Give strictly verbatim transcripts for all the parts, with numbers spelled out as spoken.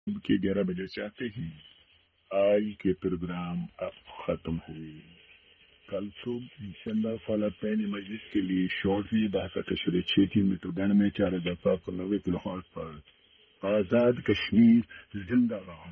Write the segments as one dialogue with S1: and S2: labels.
S1: के ग्यारह बजे चाहते हैं। आज के प्रोग्राम अब खत्म है। कल सुबह इंशाल्लाह फला पैन मजलिस के लिए शोरवी बाका तशरीह छेती मीटर बैंड में चार हजार पाँच सौ नब्बे किलो हर्ट्ज पर आजाद कश्मीर जिंदाबाद।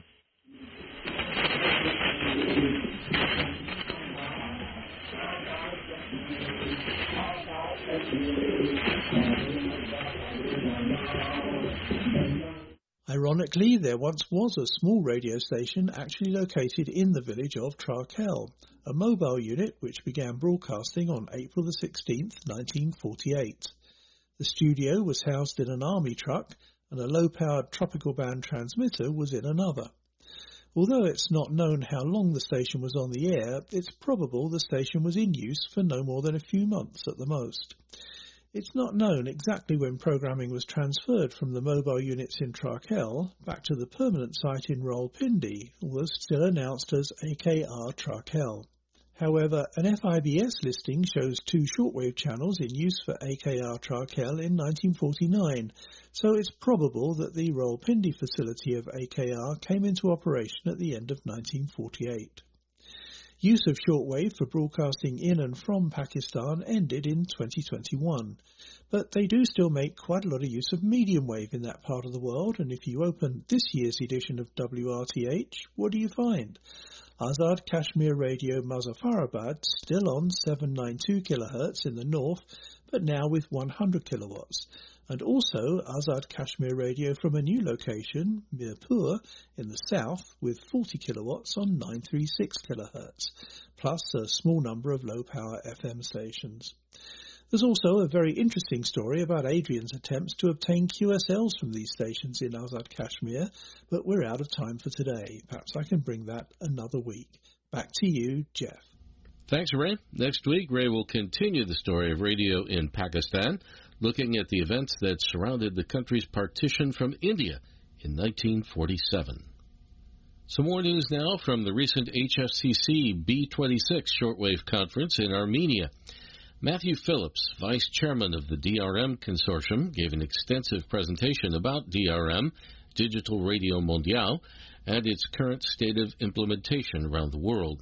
S2: Ironically, there once was a small radio station actually located in the village of Trakel, a mobile unit which began broadcasting on April the sixteenth, nineteen forty-eight. The studio was housed in an army truck and a low-powered tropical band transmitter was in another. Although it's not known how long the station was on the air, it's probable the station was in use for no more than a few months at the most. It's not known exactly when programming was transferred from the mobile units in Trakel back to the permanent site in Rawalpindi, although still announced as A K R Trakel. However, an F I B S listing shows two shortwave channels in use for A K R Trakel in nineteen forty-nine, so it's probable that the Rawalpindi facility of A K R came into operation at the end of nineteen forty-eight. Use of shortwave for broadcasting in and from Pakistan ended in twenty twenty-one, but they do still make quite a lot of use of medium wave in that part of the world, and if you open this year's edition of W R T H, what do you find? Azad Kashmir Radio Muzaffarabad still on seven ninety-two kilohertz in the north, but now with one hundred kilowatts. And also Azad Kashmir Radio from a new location, Mirpur, in the south, with forty kilowatts on nine thirty-six kilohertz, plus a small number of low-power F M stations. There's also a very interesting story about Adrian's attempts to obtain Q S Ls from these stations in Azad Kashmir, but we're out of time for today. Perhaps I can bring that another week. Back to you, Jeff.
S3: Thanks, Ray. Next week, Ray will continue the story of radio in Pakistan, looking at the events that surrounded the country's partition from India in nineteen forty-seven. Some more news now from the recent H F C C B twenty-six shortwave conference in Armenia. Matthew Phillips, vice chairman of the D R M consortium, gave an extensive presentation about D R M, Digital Radio Mondiale, and its current state of implementation around the world.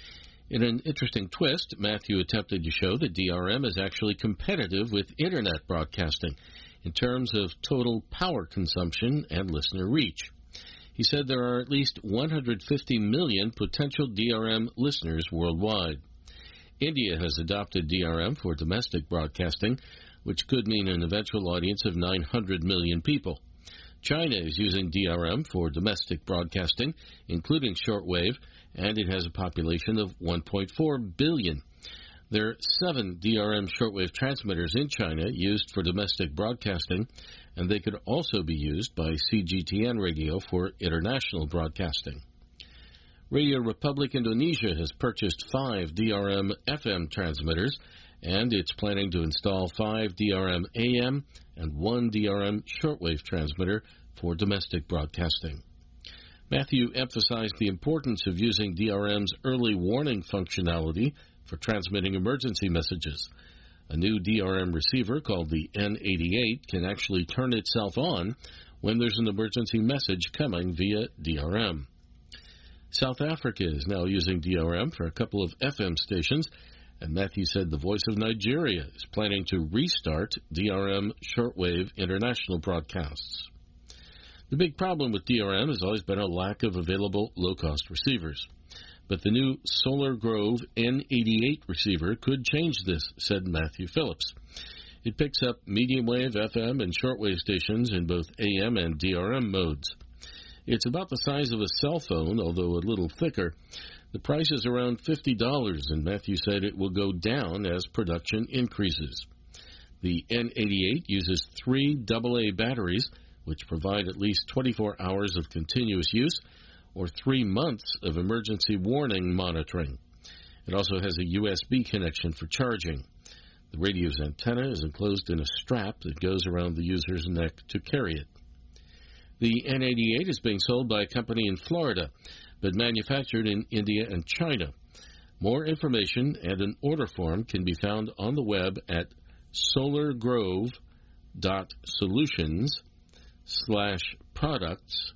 S3: In an interesting twist, Matthew attempted to show that D R M is actually competitive with Internet broadcasting in terms of total power consumption and listener reach. He said there are at least one hundred fifty million potential D R M listeners worldwide. India has adopted D R M for domestic broadcasting, which could mean an eventual audience of nine hundred million people. China is using D R M for domestic broadcasting, including shortwave, and it has a population of one point four billion. There are seven D R M shortwave transmitters in China used for domestic broadcasting, and they could also be used by C G T N Radio for international broadcasting. Radio Republic Indonesia has purchased five D R M F M transmitters, and it's planning to install five D R M A M and one D R M shortwave transmitter for domestic broadcasting. Matthew emphasized the importance of using D R M's early warning functionality for transmitting emergency messages. A new D R M receiver called the N eighty-eight can actually turn itself on when there's an emergency message coming via D R M. South Africa is now using D R M for a couple of F M stations, and Matthew said the Voice of Nigeria is planning to restart D R M shortwave international broadcasts. The big problem with D R M has always been a lack of available low-cost receivers. But the new Solar Grove N eighty-eight receiver could change this, said Matthew Phillips. It picks up medium-wave F M and shortwave stations in both A M and D R M modes. It's about the size of a cell phone, although a little thicker. The price is around fifty dollars, and Matthew said it will go down as production increases. The N eighty-eight uses three double A batteries, which provide at least twenty-four hours of continuous use or three months of emergency warning monitoring. It also has a U S B connection for charging. The radio's antenna is enclosed in a strap that goes around the user's neck to carry it. The N eighty-eight is being sold by a company in Florida, but manufactured in India and China. More information and an order form can be found on the web at solargrove dot solutions slash products